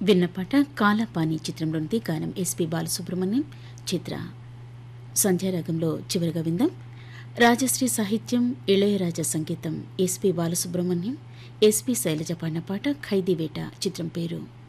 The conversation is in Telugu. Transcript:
విన్నపాట కాలాపాని చిత్రంలోనిది. గానం ఎస్పి బాలసుబ్రహ్మణ్యం, చిత్ర. సంధ్యారాగంలో చివరిగా విందాం. రాజశ్రీ సాహిత్యం, ఇళయరాజా సంగీతం. ఎస్పి బాలసుబ్రహ్మణ్యం, ఎస్పి శైలజ పాడిన పాట ఖైదీవేట చిత్రం పేరు.